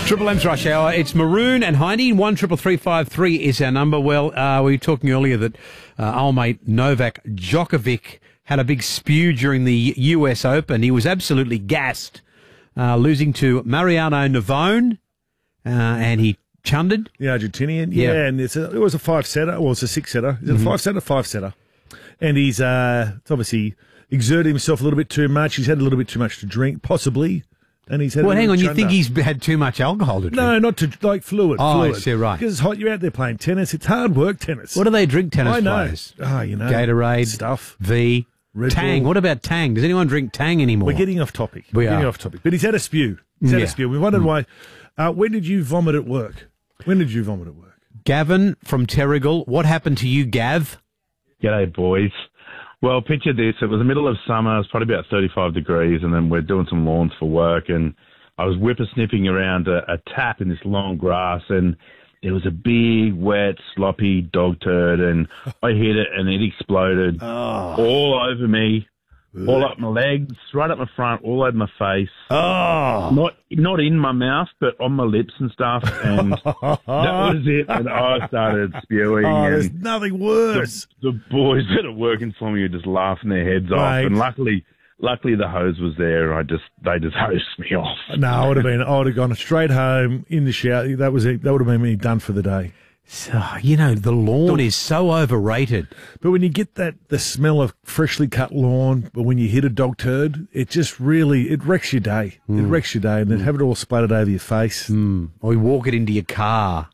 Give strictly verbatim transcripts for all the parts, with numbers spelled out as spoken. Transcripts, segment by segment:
Triple M's Rush Hour. It's Maroon and Hindy. One triple three five three is our number. Well, uh, we were talking earlier that uh, old mate Novak Djokovic had a big spew during the U S Open. He was absolutely gassed, uh, losing to Mariano Navone, uh, and he chundered. The Argentinian, yeah, Yeah. and it's a, it was a five-setter, well, it's a six-setter. Is it Mm-hmm. a five-setter? Five-setter. And he's uh, it's obviously exerted himself a little bit too much. He's had a little bit too much to drink, possibly. And he's had Well, a hang on. little You think chunder. he's had too much alcohol to drink? No, not to, like fluid. Oh, I fluid. see, right. Because it's hot. You're out there playing tennis. It's hard work, tennis. What do they drink, tennis I know. players? Oh, you know. Gatorade, Stuff. V, Red Tang. Bull. What about Tang? Does anyone drink Tang anymore? We're getting off topic. We We're getting are. off topic. But he's had a spew. He's had Yeah. a spew. We wondered why. Uh, when did you vomit at work? When did you vomit at work? Gavin from Terrigal. What happened to you, Gav? G'day, boys. Well, picture this. It was the middle of summer. It was probably about thirty-five degrees, and then we're doing some lawns for work, and I was whippersnipping around a, a tap in this long grass, and there was a big, wet, sloppy dog turd, and I hit it, and it exploded all over me, all up my legs, right up my front, all over my face. Oh. Not not in my mouth, but on my lips and stuff, and that was it. And I started spewing, Oh, there's and nothing worse. the, the boys that are working for me were just laughing their heads off. Right. And luckily, luckily the hose was there. I just they just hosed me off. No, I would have been. I would have gone straight home in the shower. That was it. That would have been me done for the day. So, you know, the lawn is so overrated. But when you get that the smell of freshly cut lawn, but when you hit a dog turd, it just really it wrecks your day. It wrecks your day, and then have it all splattered over your face. Or you walk it into your car.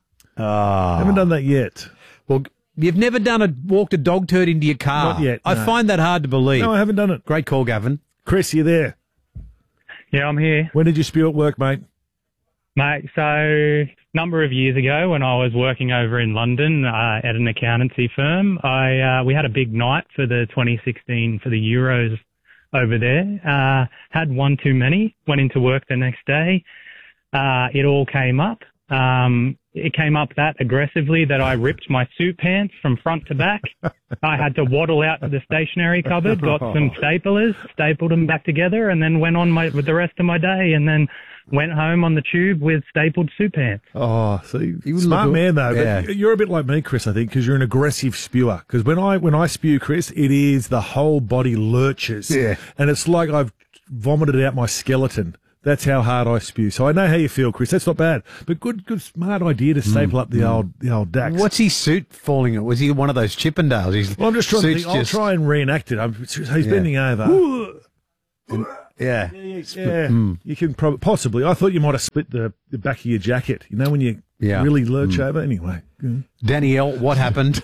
I haven't done that yet. Well, you've never done a walked a dog turd into your car. Not yet, I no. find that hard to believe. No, I haven't done it. Great call, Gavin. Chris, you there? Yeah, I'm here, When did you spew at work, mate? mate. So, a number of years ago, when I was working over in London uh, at an accountancy firm, I uh, we had a big night for the twenty sixteen for the Euros over there. Uh, had one too many. Went into work the next day. Uh, it all came up. Um, it came up that aggressively that I ripped my suit pants from front to back. I had to waddle out to the stationery cupboard, got some staplers, stapled them back together, and then went on my, with the rest of my day, and then went home on the tube with stapled suit pants. Oh, see, You smart look- man though. yeah. But you're a bit like me, Chris. I think because you're an aggressive spewer. Because when I when I spew, Chris, it is the whole body lurches. Yeah. and it's like I've vomited out my skeleton. That's how hard I spew. So I know how you feel, Chris. That's not bad, but good, good, smart idea to staple up the old the old Dax. What's his suit falling at? Was he one of those Chippendales? He's, Well, I'm just trying to suit's think. I'll just- try and reenact it. I'm, he's bending over. Yeah. Yeah, you can probably possibly. I thought you might have split the, the back of your jacket. You know when you Yeah. really lurch over. Anyway, good. Danielle, what happened?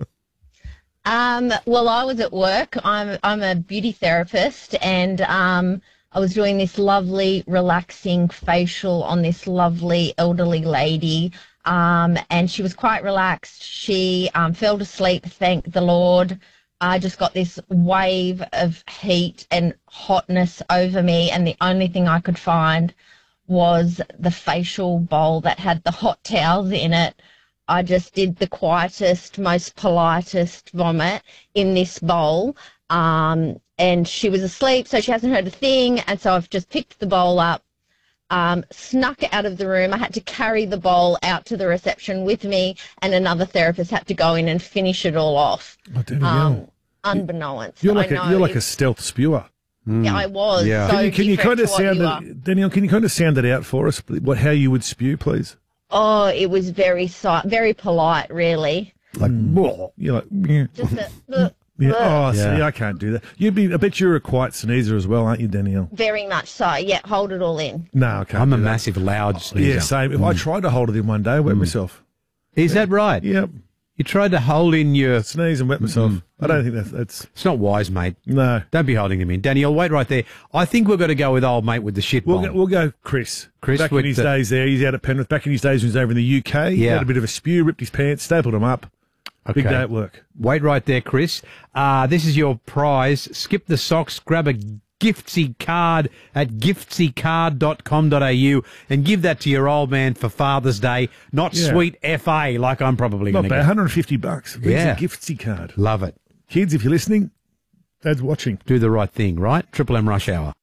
Um, well, I was at work. I'm I'm a beauty therapist, and um, I was doing this lovely, relaxing facial on this lovely elderly lady, um, and she was quite relaxed. She um, fell to sleep, thank the Lord. I just got this wave of heat and hotness over me, and the only thing I could find was the facial bowl that had the hot towels in it. I just did the quietest, most politest vomit in this bowl. Um, and she was asleep, so she hasn't heard a thing. And so I've just picked the bowl up, um, snuck out of the room. I had to carry the bowl out to the reception with me, and another therapist had to go in and finish it all off. Oh, Danielle. Um, unbeknownst. You're like I a, know, you're like a it's- stealth spewer. yeah, I was. Yeah. So Can you, can you different kind of to what sound you are. it, Danielle? Can you kind of sound it out for us? What how you would spew, please? Oh, it was very si- very polite, really. Like, whoa. You're like, yeah. Just a, Yeah. Oh, Yeah. see, I can't do that. You'd be. I bet you're a quiet sneezer as well, aren't you, Danielle? very much so. Yeah, hold it all in. No, I can't. I'm a do that. massive loud sneezer. Yeah, same. If I tried to hold it in one day, I wet myself. Is that right? Yep, You tried to hold in your... sneeze and wet myself. I don't think that's that's It's not wise, mate. no. Don't be holding them in. Danielle, wait right there. I think we're going to go with old mate with the shit We'll bomb. go, we'll go, Chris. Chris back with in his the- days there, he's out at Penrith. Back in his days when he was over in the U K, he Yeah. had a bit of a spew, ripped his pants, stapled them up. Big Okay. day at work. Wait right there, Chris. Uh, this is your prize. Skip the socks, grab a Giftsy card at giftsy card dot com dot a u and give that to your old man for Father's Day. Not Yeah. sweet F A like I'm probably Not going to bad. get. one hundred fifty bucks. Visa Yeah. Giftsy card. Love it. Kids, if you're listening, Dad's watching. Do the right thing, right? Triple M Rush Hour.